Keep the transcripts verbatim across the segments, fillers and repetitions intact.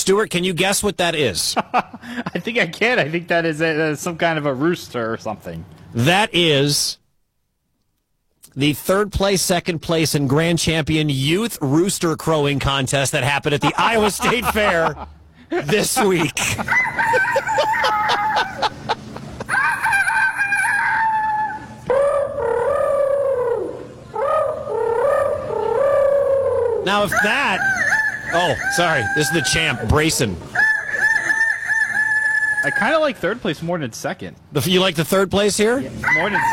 Stuart, can you guess what that is? I think I can. I think that is a, uh, some kind of a rooster or something. That is the third place, second place, and grand champion youth rooster crowing contest that happened at the Iowa State Fair this week. Now, if that... Oh, sorry. This is the champ, Brayson. I kind of like third place more than second. The, you like the third place here? Yeah, more than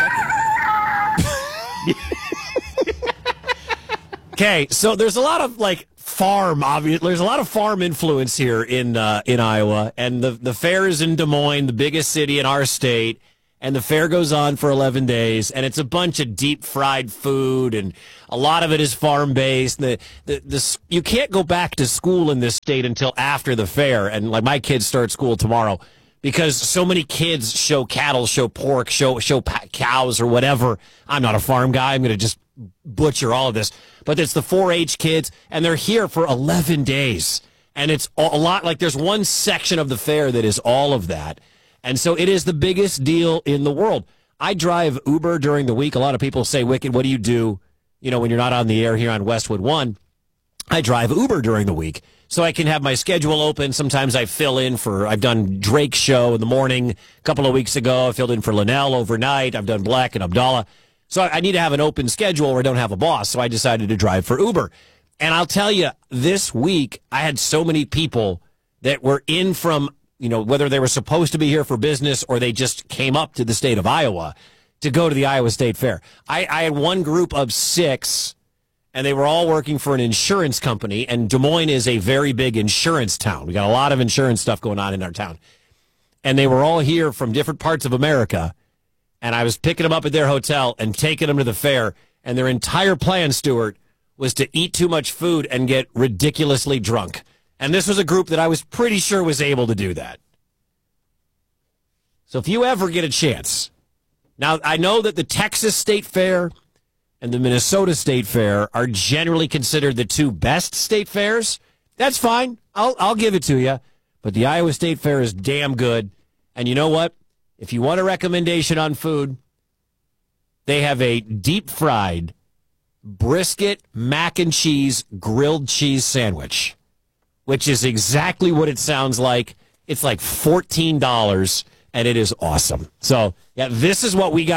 second. Okay, so there's a lot of, like, farm, obviously. There's a lot of farm influence here in uh, in Iowa. And the, the fair is in Des Moines, the biggest city in our state. And the fair goes on for eleven days, and it's a bunch of deep-fried food, and a lot of it is farm-based. The, the, the, you can't go back to school in this state until after the fair, and like my kids start school tomorrow because so many kids show cattle, show pork, show show cows or whatever. I'm not a farm guy. I'm going to just butcher all of this. But it's the four H kids, and they're here for eleven days, and it's a lot. Like there's one section of the fair that is all of that. And so it is the biggest deal in the world. I drive Uber during the week. A lot of people say, Wicked, what do you do, you know, when you're not on the air here on Westwood One? I drive Uber during the week so I can have my schedule open. Sometimes I fill in for, I've done Drake's show in the morning. A couple of weeks ago, I filled in for Linnell overnight. I've done Black and Abdallah. So I need to have an open schedule where I don't have a boss. So I decided to drive for Uber. And I'll tell you, this week, I had so many people that were in from, you know, whether they were supposed to be here for business or they just came up to the state of Iowa to go to the Iowa State Fair. I, I had one group of six, and they were all working for an insurance company, and Des Moines is a very big insurance town. We got a lot of insurance stuff going on in our town. And they were all here from different parts of America, and I was picking them up at their hotel and taking them to the fair, and their entire plan, Stuart, was to eat too much food and get ridiculously drunk. And this was a group that I was pretty sure was able to do that. So if you ever get a chance. Now, I know that the Texas State Fair and the Minnesota State Fair are generally considered the two best state fairs. That's fine. I'll, I'll give it to you. But the Iowa State Fair is damn good. And you know what? If you want a recommendation on food, they have a deep-fried brisket mac and cheese grilled cheese sandwich, which is exactly what it sounds like. It's like fourteen dollars, and it is awesome. So, yeah, this is what we got.